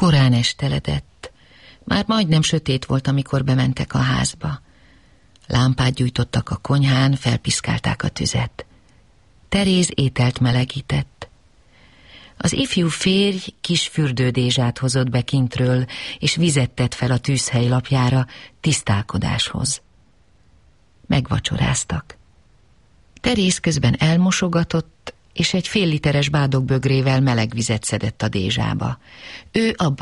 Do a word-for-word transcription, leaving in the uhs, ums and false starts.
Korán esteledett. Már majdnem sötét volt, amikor bementek a házba. Lámpát gyújtottak a konyhán, felpiszkálták a tüzet. Teréz ételt melegített. Az ifjú férj kis fürdődézsát hozott be kintről, és vizet tett fel a tűzhely lapjára tisztálkodáshoz. Megvacsoráztak. Teréz közben elmosogatott, és egy fél literes bádog bögrével meleg vizet szedett a dézsába. Ő abba